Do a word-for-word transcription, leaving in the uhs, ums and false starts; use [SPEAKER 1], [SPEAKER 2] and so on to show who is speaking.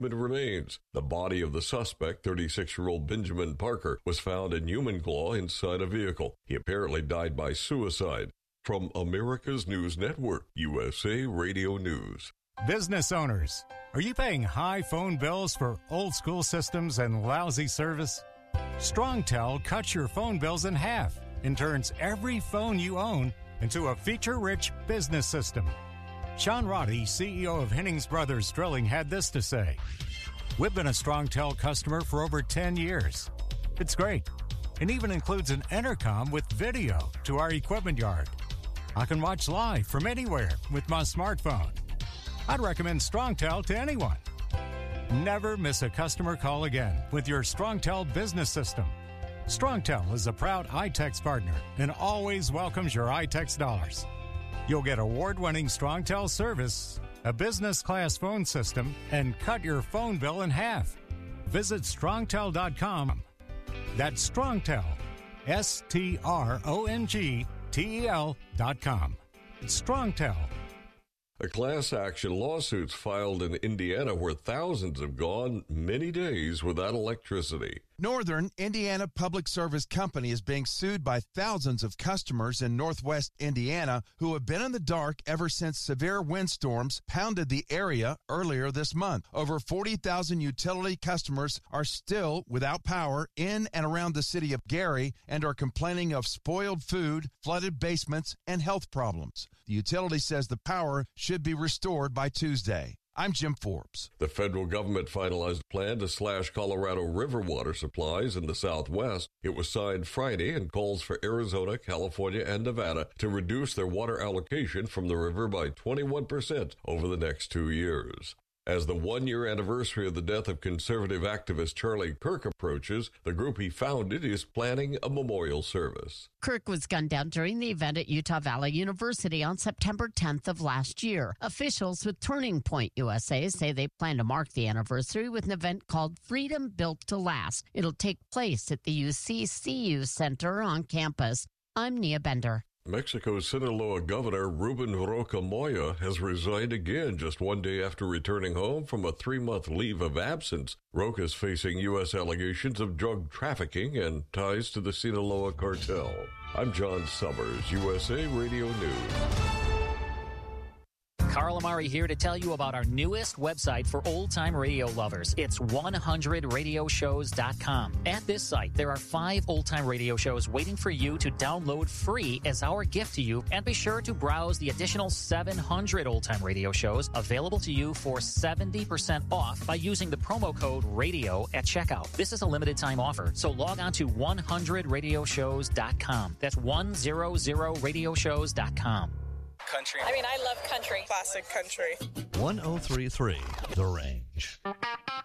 [SPEAKER 1] remains. The body of the suspect, thirty-six-year-old Benjamin Parker, was found in human claw inside a vehicle. He apparently died by suicide. From America's News Network, U S A Radio News.
[SPEAKER 2] Business owners, are you paying high phone bills for old-school systems and lousy service? StrongTel cuts your phone bills in half and turns every phone you own into a feature-rich business system. Sean Roddy, C E O of Hennings Brothers Drilling, had this to say. We've been a StrongTel customer for over ten years. It's great. It even includes an intercom with video to our equipment yard. I can watch live from anywhere with my smartphone. I'd recommend StrongTel to anyone. Never miss a customer call again with your StrongTel business system. StrongTel is a proud iTex partner and always welcomes your iTex dollars. You'll get award-winning StrongTel service, a business-class phone system, and cut your phone bill in half. Visit strongtel dot com. That's StrongTel, S T R O N G T E L dot com. It's StrongTel.
[SPEAKER 1] A class action lawsuit's filed in Indiana where thousands have gone many days without electricity.
[SPEAKER 3] Northern Indiana Public Service Company is being sued by thousands of customers in northwest Indiana who have been in the dark ever since severe windstorms pounded the area earlier this month. Over forty thousand utility customers are still without power in and around the city of Gary and are complaining of spoiled food, flooded basements, and health problems. The utility says the power should be restored by Tuesday. I'm Jim Forbes.
[SPEAKER 1] The federal government finalized a plan to slash Colorado River water supplies in the Southwest. It was signed Friday and calls for Arizona, California, and Nevada to reduce their water allocation from the river by twenty-one percent over the next two years. As the one-year anniversary of the death of conservative activist Charlie Kirk approaches, the group he founded is planning a memorial service.
[SPEAKER 4] Kirk was gunned down during the event at Utah Valley University on September tenth of last year. Officials with Turning Point U S A say they plan to mark the anniversary with an event called Freedom Built to Last. It'll take place at the U C C U Center on campus. I'm Nia Bender.
[SPEAKER 1] Mexico's Sinaloa Governor Ruben Roca Moya has resigned again just one day after returning home from a three-month leave of absence. Roca is facing U S allegations of drug trafficking and ties to the Sinaloa cartel. I'm John Summers, U S A Radio News.
[SPEAKER 5] Carl Amari here to tell you about our newest website for old-time radio lovers. It's one hundred radio shows dot com. At this site, there are five old-time radio shows waiting for you to download free as our gift to you, and be sure to browse the additional seven hundred old-time radio shows available to you for seventy percent off by using the promo code RADIO at checkout. This is a limited-time offer, so log on to one hundred radio shows dot com. That's one hundred radio shows dot com.
[SPEAKER 6] Country. I mean, I love country. Classic country.
[SPEAKER 7] one oh three point three The Rain.